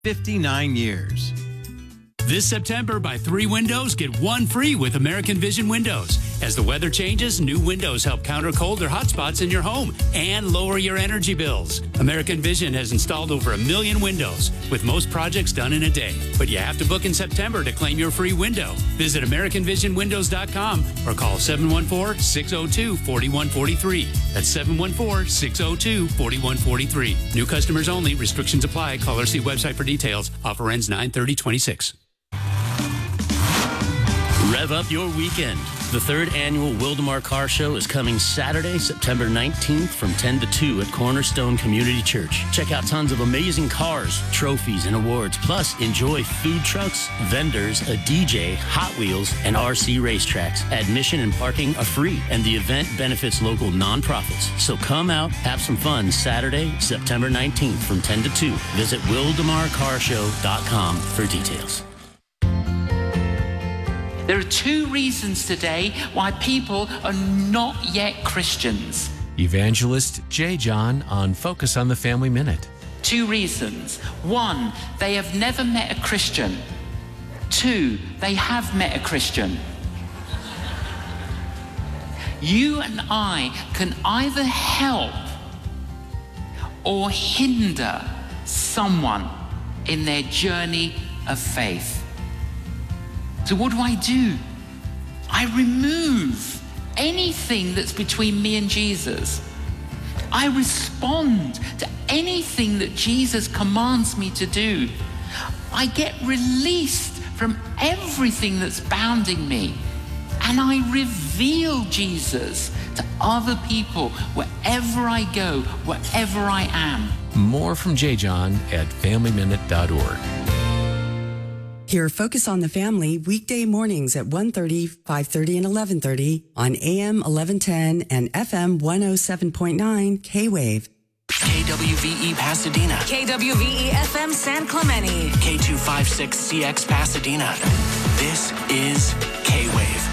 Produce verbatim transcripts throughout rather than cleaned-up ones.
fifty-nine years. This September, buy three windows, get one free with American Vision Windows. As the weather changes, new windows help counter cold or hot spots in your home and lower your energy bills. American Vision has installed over a million windows, with most projects done in a day. But you have to book in September to claim your free window. Visit American Vision Windows dot com or call seven one four, six zero two, four one four three. That's seven one four, six zero two, four one four three. New customers only. Restrictions apply. Call or see website for details. Offer ends nine thirty twenty-six. Rev up your weekend. The third annual Wildemar Car Show is coming Saturday, September nineteenth from ten to two at Cornerstone Community Church. Check out tons of amazing cars, trophies, and awards. Plus, enjoy food trucks, vendors, a D J, Hot Wheels, and R C racetracks. Admission and parking are free, and the event benefits local nonprofits. So come out, have some fun Saturday, September nineteenth from ten to two. Visit Wildemar Car Show dot com for details. There are two reasons today why people are not yet Christians. Evangelist J. John on Focus on the Family Minute. Two reasons. One, they have never met a Christian. Two, they have met a Christian. You and I can either help or hinder someone in their journey of faith. So what do I do? I remove anything that's between me and Jesus. I respond to anything that Jesus commands me to do. I get released from everything that's bounding me. And I reveal Jesus to other people wherever I go, wherever I am. More from J. John at family minute dot org. Hear Focus on the Family weekday mornings at one thirty, five thirty, and eleven thirty on A M eleven ten and F M one oh seven point nine K-Wave. K W V E Pasadena. K W V E F M San Clemente. K two fifty-six C X Pasadena. This is K-Wave.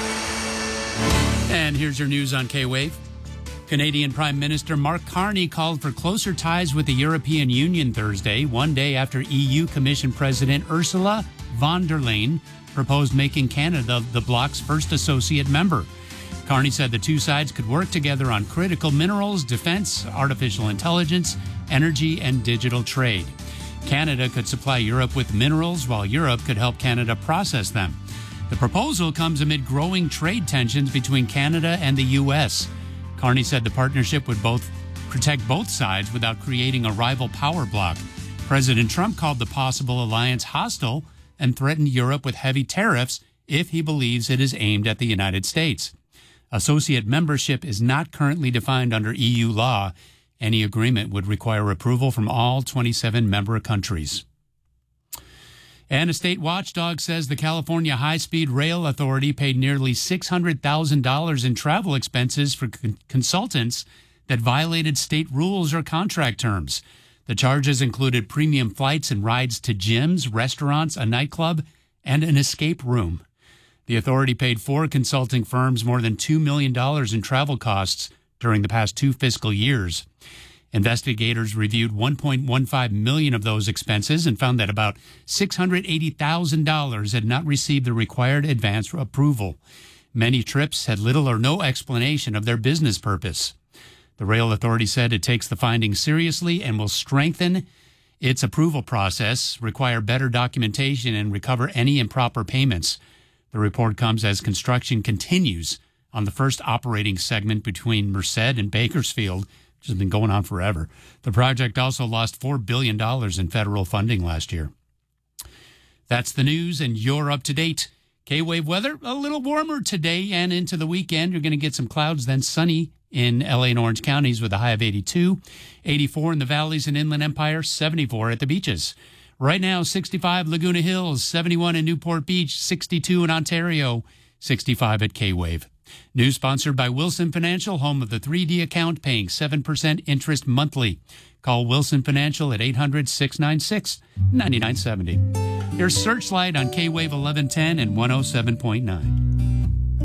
And here's your news on K-Wave. Canadian Prime Minister Mark Carney called for closer ties with the European Union Thursday, one day after E U Commission President Ursula von der Leyen proposed making Canada the bloc's first associate member. Carney said the two sides could work together on critical minerals, defense, artificial intelligence, energy, and digital trade. Canada could supply Europe with minerals, while Europe could help Canada process them. The proposal comes amid growing trade tensions between Canada and the U S. Carney said the partnership would both protect both sides without creating a rival power bloc. President Trump called the possible alliance hostile and threatened Europe with heavy tariffs if he believes it is aimed at the United States. Associate membership is not currently defined under E U law. Any agreement would require approval from all twenty-seven member countries. And a state watchdog says the California High-Speed Rail Authority paid nearly six hundred thousand dollars in travel expenses for con- consultants that violated state rules or contract terms. The charges included premium flights and rides to gyms, restaurants, a nightclub, and an escape room. The authority paid four consulting firms more than two million dollars in travel costs during the past two fiscal years. Investigators reviewed one point one five million dollars of those expenses and found that about six hundred eighty thousand dollars had not received the required advance approval. Many trips had little or no explanation of their business purpose. The rail authority said it takes the findings seriously and will strengthen its approval process, require better documentation, and recover any improper payments. The report comes as construction continues on the first operating segment between Merced and Bakersfield, which has been going on forever. The project also lost four billion dollars in federal funding last year. That's the news, and you're up to date. K-Wave weather, a little warmer today and into the weekend. You're going to get some clouds, then sunny in L A and Orange counties with a high of eighty-two, eighty-four in the valleys and Inland Empire, seventy-four at the beaches. Right now, sixty-five Laguna Hills, seventy-one in Newport Beach, sixty-two in Ontario, sixty-five at K-Wave. News sponsored by Wilson Financial, home of the three D account, paying seven percent interest monthly. Call Wilson Financial at eight hundred, six nine six, nine nine seven zero. Here's Searchlight on K-Wave eleven ten and one oh seven point nine.